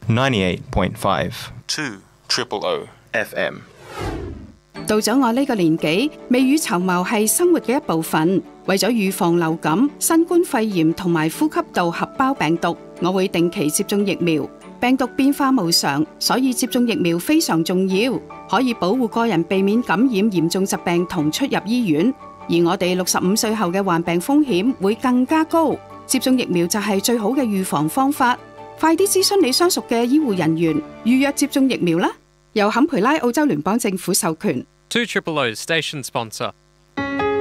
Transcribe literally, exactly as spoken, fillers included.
ninety-eight point five two triple O F M。 到咗我呢個年紀，未雨綢繆係生活嘅一部分。為咗預防流感、新冠肺炎同埋呼吸道合胞病毒，我會定期接種疫苗。病毒變化無常，所以接種疫苗非常重要，可以保護個人避免感染嚴重疾病同出入醫院。而我哋六十五歲後嘅患病風險會更加高，接種疫苗就係最好嘅預防方法。快啲諮詢你相熟嘅醫護人員，預約接種疫苗啦！由坎培拉澳洲聯邦政府授權。 two triple O station sponsor.